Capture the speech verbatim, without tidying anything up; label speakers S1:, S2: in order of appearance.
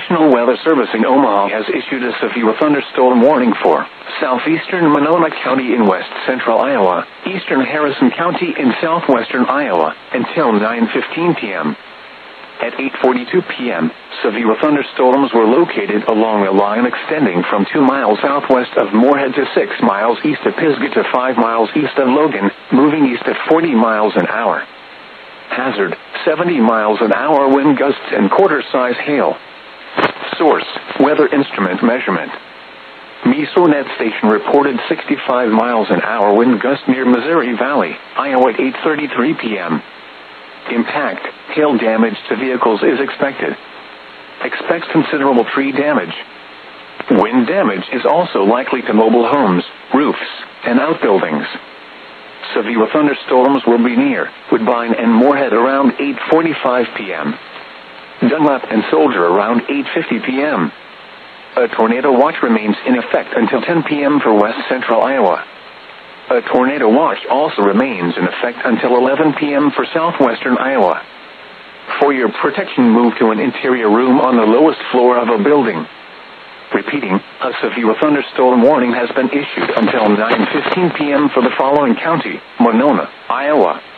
S1: National Weather Service in Omaha has issued a severe thunderstorm warning for southeastern Monona County in west central Iowa, eastern Harrison County in southwestern Iowa, until nine fifteen p m At eight forty-two p m, severe thunderstorms were located along a line extending from two miles southwest of Moorhead to six miles east of Pisgah to five miles east of Logan, moving east at forty miles an hour. Hazard, seventy miles an hour wind gusts and quarter-size hail. Source, Weather Instrument Measurement. Mesonet station reported sixty-five miles an hour wind gust near Missouri Valley, Iowa at eight thirty-three p m Impact, hail damage to vehicles is expected. Expects considerable tree damage. Wind damage is also likely to mobile homes, roofs, and outbuildings. Severe thunderstorms will be near Woodbine and Moorhead around eight forty-five p m Dunlap and Soldier around eight fifty p m A tornado watch remains in effect until ten p m for west central Iowa. A tornado watch also remains in effect until eleven p m for southwestern Iowa. For your protection, move to an interior room on the lowest floor of a building. Repeating, a severe thunderstorm warning has been issued until nine fifteen p m for the following county: Monona, Iowa,